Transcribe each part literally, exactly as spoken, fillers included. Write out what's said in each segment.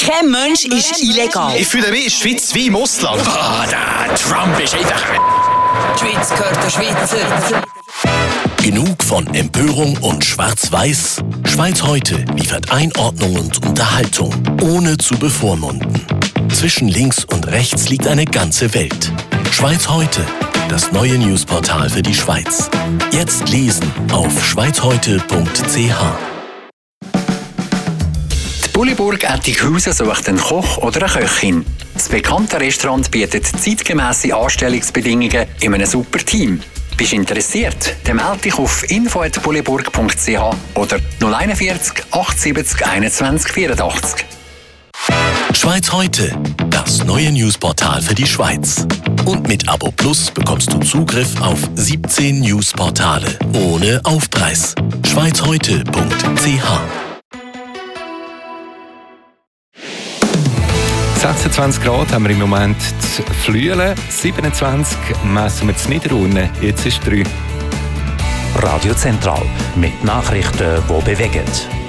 Kein Mensch ist illegal. Ich fühle mich in der Schweiz wie im Ausland. Ah, der Trump ist einfach... Die Schweiz gehört der Schweizer. Genug von Empörung und Schwarz-Weiß? Schweiz heute liefert Einordnung und Unterhaltung, ohne zu bevormunden. Zwischen links und rechts liegt eine ganze Welt. Schweiz heute, das neue Newsportal für die Schweiz. Jetzt lesen auf schweizheute punkt c h. Die Bulliburg Ettighausen sucht einen Koch oder eine Köchin. Das bekannte Restaurant bietet zeitgemässe Anstellungsbedingungen in einem super Team. Bist du interessiert? Dann melde dich auf info at bulliburg punkt c h oder null eins vier acht sieben null einundzwanzig vierundachtzig. Schweiz heute, das neue Newsportal für die Schweiz. Und mit Abo Plus bekommst du Zugriff auf siebzehn Newsportale ohne Aufpreis. schweizheute punkt c h. sechsundzwanzig Grad haben wir im Moment zu Flüelen, siebenundzwanzig messen wir zu Niederurne, jetzt ist drei. Radio Zentral mit Nachrichten, die bewegen.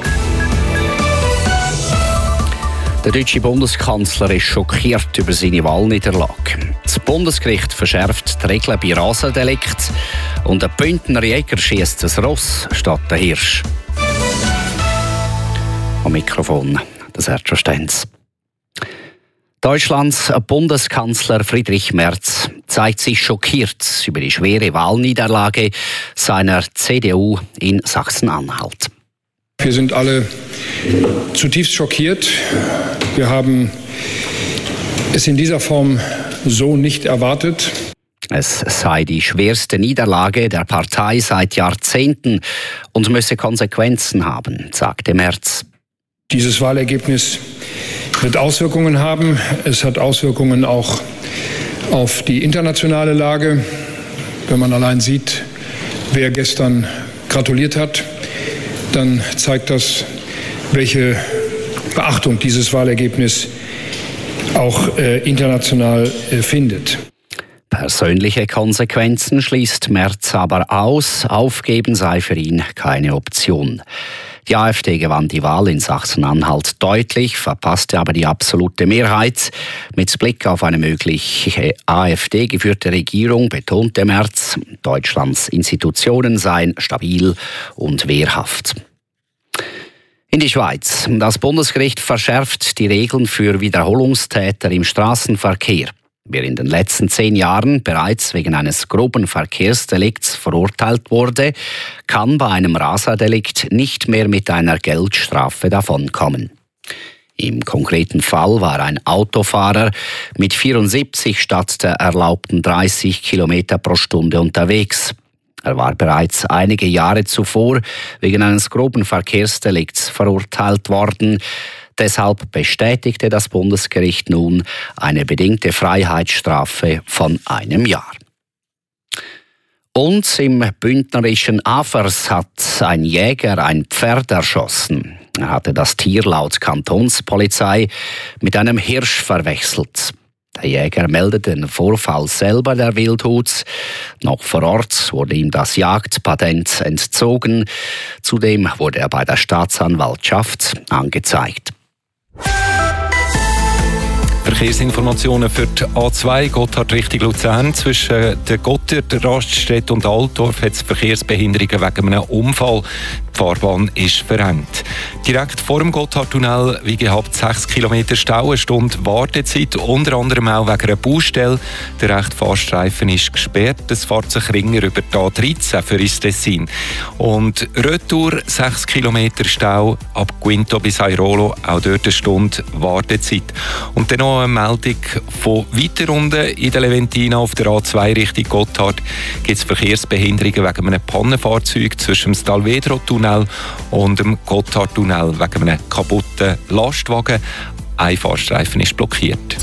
Der deutsche Bundeskanzler ist schockiert über seine Wahlniederlage. Das Bundesgericht verschärft die Regeln bei Rasendelikten und ein Bündner Jäger schießt das Ross statt der Hirsch. Am Mikrofon das Sergio Stenz. Deutschlands Bundeskanzler Friedrich Merz zeigt sich schockiert über die schwere Wahlniederlage seiner C D U in Sachsen-Anhalt. Wir sind alle zutiefst schockiert. Wir haben es in dieser Form so nicht erwartet. Es sei die schwerste Niederlage der Partei seit Jahrzehnten und müsse Konsequenzen haben, sagte Merz. Dieses Wahlergebnis wird Auswirkungen haben. Es hat Auswirkungen auch auf die internationale Lage. Wenn man allein sieht, wer gestern gratuliert hat, dann zeigt das, welche Beachtung dieses Wahlergebnis auch äh, international äh, findet. Persönliche Konsequenzen schließt Merz aber aus. Aufgeben sei für ihn keine Option. Die AfD gewann die Wahl in Sachsen-Anhalt deutlich, verpasste aber die absolute Mehrheit. Mit Blick auf eine mögliche AfD-geführte Regierung betonte Merz, Deutschlands Institutionen seien stabil und wehrhaft. In die Schweiz. Das Bundesgericht verschärft die Regeln für Wiederholungstäter im Straßenverkehr. Wer in den letzten zehn Jahren bereits wegen eines groben Verkehrsdelikts verurteilt wurde, kann bei einem Raserdelikt nicht mehr mit einer Geldstrafe davonkommen. Im konkreten Fall war ein Autofahrer mit vierundsiebzig statt der erlaubten dreißig Kilometer pro Stunde unterwegs. Er war bereits einige Jahre zuvor wegen eines groben Verkehrsdelikts verurteilt worden. Deshalb bestätigte das Bundesgericht nun eine bedingte Freiheitsstrafe von einem Jahr. Und im bündnerischen Afers hat ein Jäger ein Pferd erschossen. Er hatte das Tier laut Kantonspolizei mit einem Hirsch verwechselt. Der Jäger meldete den Vorfall selber der Wildhut. Noch vor Ort wurde ihm das Jagdpatent entzogen. Zudem wurde er bei der Staatsanwaltschaft angezeigt. Verkehrsinformationen für die A zwei Gotthard Richtung Luzern. Zwischen der Gotthard, Raststätte und Altdorf hat es Verkehrsbehinderungen wegen einem Unfall. Die Fahrbahn ist verengt. Direkt vor dem Gotthardtunnel, wie gehabt, sechs Kilometer Stau, eine Stunde Wartezeit, unter anderem auch wegen einer Baustelle. Der rechte Fahrstreifen ist gesperrt. Es fährt sich Ringer über die A dreizehn für ins Tessin. Und Retour sechs Kilometer Stau ab Quinto bis Airolo, auch dort eine Stunde Wartezeit. Und dann noch eine Meldung von Weiterrunden in der Leventina auf der A zwei Richtung Gotthard gibt es Verkehrsbehinderungen wegen einem Pannenfahrzeug zwischen dem Stalvedro-Tunnel und dem Gotthardtunnel wegen einem kaputten Lastwagen. Ein Fahrstreifen ist blockiert.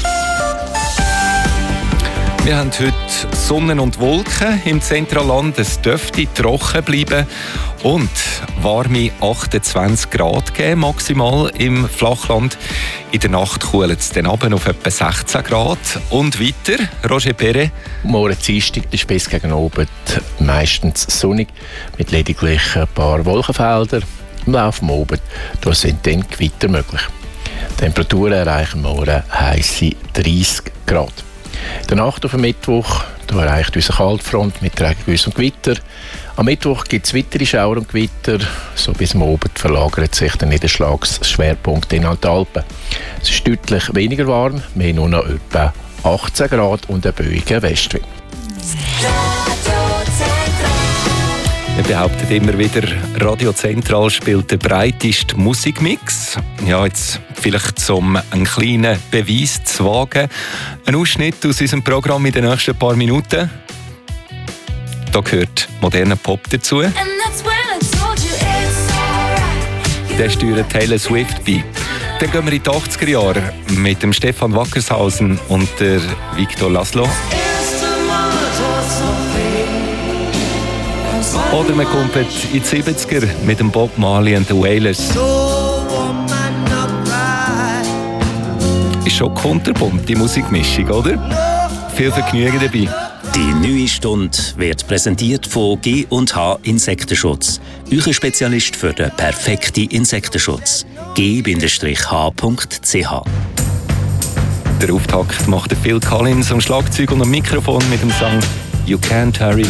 Wir haben heute Sonne und Wolken im Zentralland. Es dürfte trocken bleiben und warme achtundzwanzig Grad geben, maximal im Flachland. In der Nacht kühlt es dann runter auf etwa sechzehn Grad. Und weiter, Roger Perret. Morgen Dienstag, der Spitz gegen oben meistens sonnig, mit lediglich ein paar Wolkenfelder. Im Laufe des Abends sind dann Gewitter möglich. Temperaturen erreichen morgen heisse dreißig Grad. Danach auf dem Mittwoch da erreicht uns eine Kaltfront mit Regenguss und Gewitter. Am Mittwoch gibt es weitere Schauer und Gewitter. So bis am Abend verlagert sich der Niederschlagsschwerpunkt in die Alpen. Es ist deutlich weniger warm, wir haben nur noch etwa achtzehn Grad und einen böigen Westwind. Wir behaupten immer wieder, Radio Zentral spielt den breitesten Musikmix. Ja, jetzt vielleicht zum einen kleinen Beweis zu wagen. Ein Ausschnitt aus unserem Programm in den nächsten paar Minuten. Da gehört moderner Pop dazu. Der steuert Taylor Swift bei. Dann gehen wir in die achtziger Jahre mit dem Stefan Wackershausen und der Victor Laszlo. Oder man kommt in die siebziger mit dem Bob Marley und den Wailers. Ist schon kunterbunt, die Musikmischung, oder? Viel Vergnügen dabei. Die neue Stunde wird präsentiert von G und H Insektenschutz. Euer Spezialist für den perfekten Insektenschutz. G H Punkt C H. Der Auftakt macht Phil Collins am Schlagzeug und am Mikrofon mit dem Song You Can't Hurry